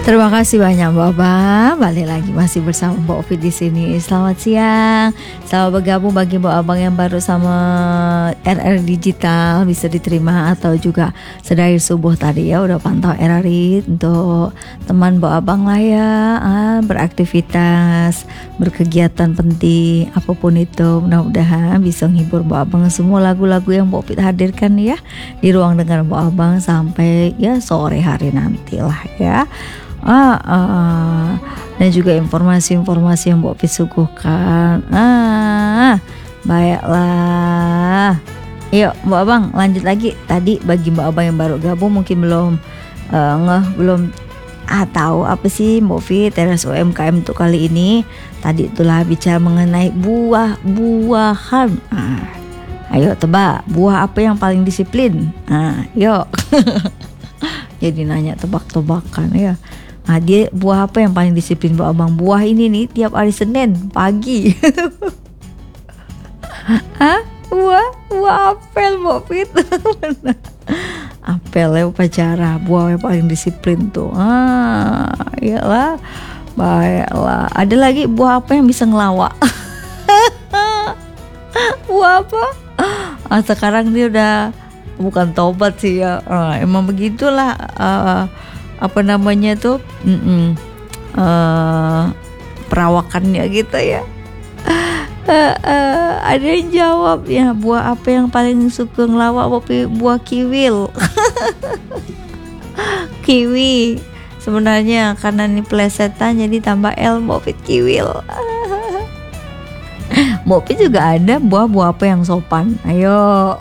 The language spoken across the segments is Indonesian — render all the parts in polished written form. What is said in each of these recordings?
Terima kasih banyak Bapak. Balik lagi masih bersama Mbak Ovi di sini. Selamat siang. Selamat bergabung bagi Mbak Abang yang baru sama RR Digital, bisa diterima atau juga sedari subuh tadi ya udah pantau RRI untuk teman Mbak Abang lah ya, beraktivitas, berkegiatan penting apapun itu. Mudah-mudahan bisa menghibur Mbak Abang semua lagu-lagu yang Mbak Ovi hadirkan ya di ruang dengar Mbak Abang sampai ya sore hari nanti lah ya. Dan juga informasi-informasi yang Mbak Ovi suguhkan. Baiklah. Yuk Mbak Abang lanjut lagi. Tadi bagi Mbak Abang yang baru gabung mungkin belum tahu apa sih Mbak Ovi teras UMKM untuk kali ini. Tadi itulah bicara mengenai buah-buahan. Ayo tebak, buah apa yang paling disiplin? Yuk. Jadi nanya tebak-tebakan ya. Dia buah apa yang paling disiplin Mbak Abang? Buah ini nih tiap hari Senin pagi. Buah apel Mbak Fit. Apel ya upacara, buah yang paling disiplin tuh. Iyalah. Baiklah. Ada lagi buah apa yang bisa ngelawak? Buah apa? Sekarang dia udah bukan tobat sih ya. Emang begitulah. Apa namanya tuh perawakannya gitu ya. Ada yang jawab ya, buah apa yang paling suka ngelawak? Buah kiwil. Kiwi sebenarnya karena ini plesetan jadi tambah L, Mbak kiwil. Mbak juga ada buah apa yang sopan? Ayo.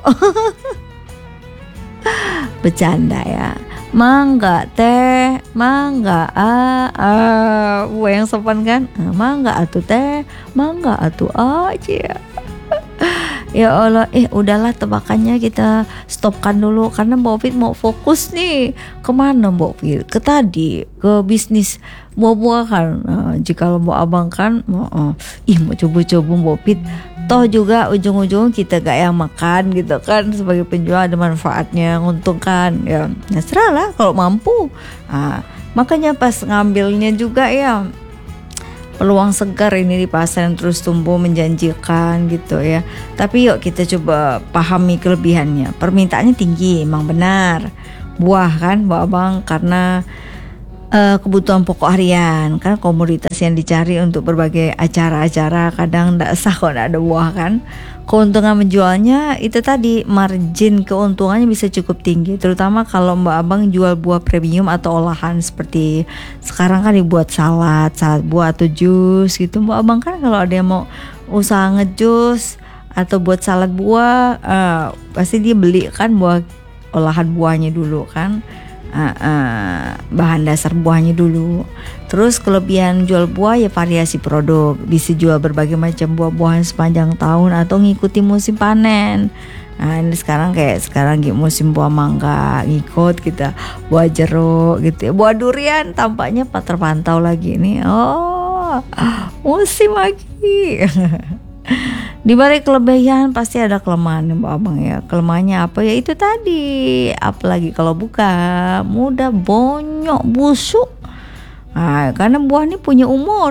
Bercanda ya. Mangga teh, mangga buah yang sopan kan? Mangga atuh teh, mangga atuh aja. Ya Allah, udahlah tebakannya kita stopkan dulu karena Mbak Fit mau fokus nih. Kemana Mbak Fit? Ke tadi, ke bisnis buah-buahan. Jika Mbak Abang kan mau coba-coba Mbak Fit. Toh juga ujung-ujung kita gak yang makan gitu kan, sebagai penjual ada manfaatnya, menguntungkan ya. Terserah lah kalau mampu. Makanya pas ngambilnya juga ya peluang segar ini di pasar yang terus tumbuh menjanjikan gitu ya. Tapi yuk kita coba pahami kelebihannya. Permintaannya tinggi, emang benar. Buah kan Mbak Abang karena kebutuhan pokok harian kan, komoditas yang dicari untuk berbagai acara-acara. Kadang tidak sah kalau tidak ada buah kan. Keuntungan menjualnya itu tadi, margin keuntungannya bisa cukup tinggi, terutama kalau Mbak Abang jual buah premium atau olahan seperti sekarang kan dibuat salad buah atau jus gitu. Mbak Abang kan kalau ada yang mau usaha ngejus atau buat salad buah, pasti dia beli kan buah olahan buahnya dulu kan. Bahan dasar buahnya dulu. Terus kelebihan jual buah ya variasi produk, bisa jual berbagai macam buah-buahan sepanjang tahun atau ngikuti musim panen. Ini sekarang musim buah mangga, ngikut kita buah jeruk gitu ya. Buah durian tampaknya terpantau lagi nih. Musim lagi. Di balik kelebihan pasti ada kelemahan Mbak Abang ya. Kelemahannya apa ya? Itu tadi, apalagi kalau buka mudah bonyok, busuk. Karena buah ini punya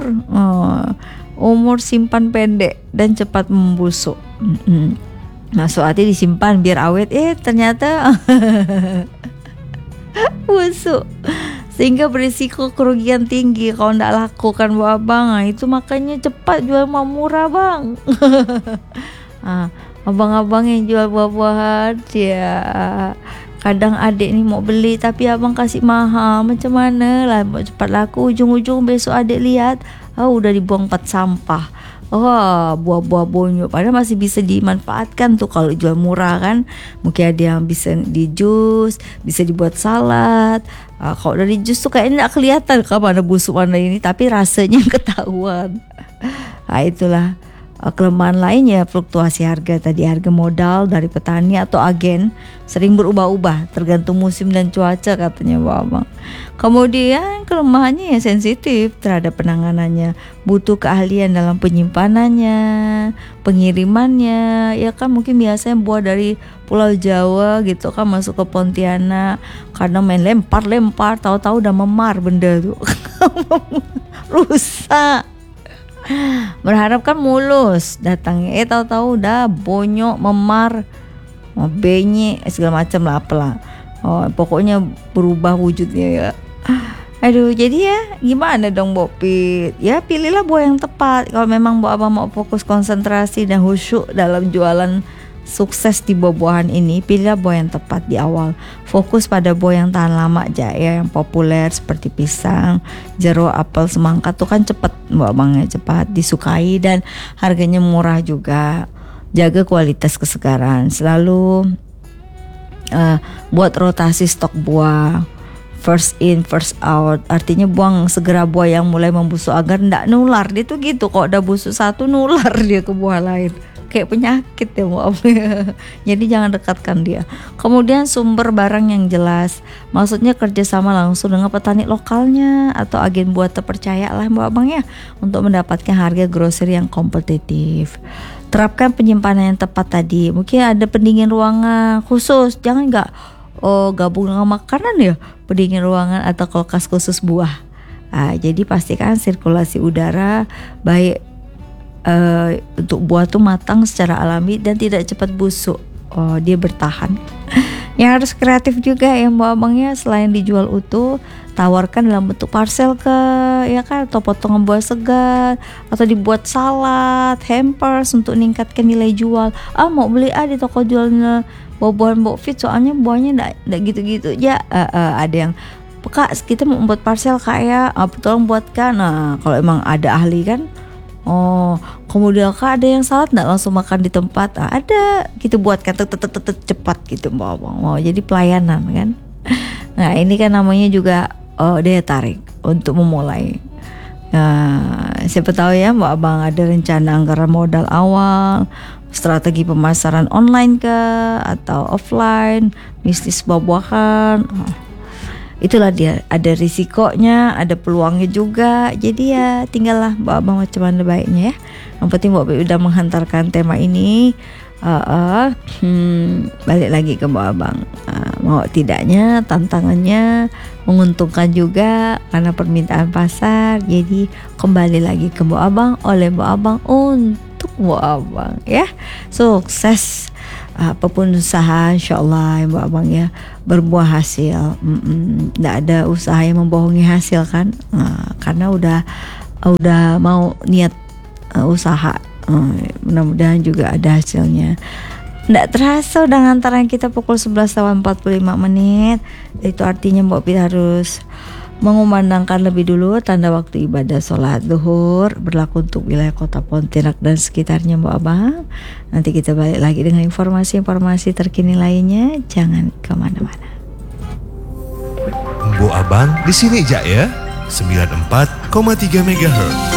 umur simpan pendek dan cepat membusuk. Masuk hati disimpan biar awet, ternyata busuk. Sehingga berisiko kerugian tinggi kalau tidak laku kan Mbak Abang. Itu makanya cepat jual murah Bang. Abang-abang yang jual buah-buahan ya, kadang adik nih mau beli tapi abang kasih mahal. Macam mana lah mau cepat laku, ujung-ujung besok adik lihat udah dibuang tempat sampah. Buah-buah bonyok padahal masih bisa dimanfaatkan tuh kalau jual murah kan. Mungkin ada yang bisa di jus, bisa dibuat salad. Kalau dari jus tuh kayaknya gak kelihatan kan mana busuk mana ini, tapi rasanya ketahuan. Itulah Kelemahan lainnya fluktuasi harga tadi, harga modal dari petani atau agen sering berubah-ubah tergantung musim dan cuaca katanya Mbak Abang. Kemudian kelemahannya ya sensitif terhadap penanganannya, butuh keahlian dalam penyimpanannya, pengirimannya. Ya kan mungkin biasanya buah dari Pulau Jawa gitu kan masuk ke Pontianak, kadang main lempar-lempar, tahu-tahu udah memar benda tuh. Rusak. Berharap kan mulus datangnya, tahu-tahu udah bonyok, memar, benyek segala macam lah apalah. Pokoknya berubah wujudnya ya. Aduh, jadi ya gimana dong Mbok Pit? Ya pilihlah buah yang tepat. Kalau memang Mbok Abang mau fokus konsentrasi dan khusyuk dalam jualan sukses di buah-buahan ini, pilihlah buah yang tepat di awal. Fokus pada buah yang tahan lama aja ya, yang populer seperti pisang, jeruk, apel, semangka tuh kan cepet Mbok Abangnya, cepat disukai dan harganya murah juga. Jaga kualitas kesegaran, selalu buat rotasi stok buah. First in, first out, artinya buang segera buah yang mulai membusuk agar ndak nular. Dia tuh gitu, kok udah busuk satu nular dia ke buah lain, kayak penyakit ya maaf. Jadi jangan dekatkan dia. Kemudian sumber barang yang jelas, maksudnya kerjasama langsung dengan petani lokalnya atau agen buah terpercaya lah Mbak Abang ya, untuk mendapatkan harga grocery yang kompetitif. Terapkan penyimpanan yang tepat tadi, mungkin ada pendingin ruangan khusus, jangan gabung dengan makanan ya, pendingin ruangan atau kulkas khusus buah. Jadi pastikan sirkulasi udara baik untuk buah tuh matang secara alami dan tidak cepat busuk. Dia bertahan. Yang harus kreatif juga ya Mbak Abangnya, selain dijual utuh, tawarkan dalam bentuk parcel ya kan, atau potongan buah segar, atau dibuat salad, hampers untuk meningkatkan nilai jual. Mau beli di toko jualnya buah-buahan Mbok Fit, soalnya buahnya enggak gitu-gitu ya. Ada yang Kak, kita mau membuat parcel Kak ya, tolong buatkan. Kalau emang ada ahli kan. Kemudian Kak, ada yang salad enggak langsung makan di tempat? Ada, kita buatkan cepat gitu Mbak Abang. Jadi pelayanan kan. Nah, ini kan namanya juga daya tarik untuk memulai. Siapa tahu ya Mbak Abang ada rencana anggaran modal awal, strategi pemasaran online atau offline, bisnis buah-buahan. Itulah dia, ada risikonya, ada peluangnya juga. Jadi ya tinggallah Mbak Abang macam mana baiknya ya. Yang penting Mbak Abang udah menghantarkan tema ini. Balik lagi ke Mbak Abang, mau tidaknya tantangannya menguntungkan juga karena permintaan pasar. Jadi kembali lagi ke Mbak Abang, oleh Mbak Abang, untuk Mbak Abang ya. Sukses apapun usaha, insyaallah Mbak Abang ya, berbuah hasil. Nggak ada usaha yang membohongi hasil kan. Karena udah mau niat usaha, mudah-mudahan juga ada hasilnya. Nggak terasa udah ngantaran kita pukul 11:45. Itu artinya Mbak Pit harus mengumandangkan lebih dulu tanda waktu ibadah sholat zuhur berlaku untuk wilayah kota Pontianak dan sekitarnya Mbak Abang. Nanti kita balik lagi dengan informasi-informasi terkini lainnya. Jangan kemana-mana. Mbak Abang di sini aja ya, 94,3 MHz.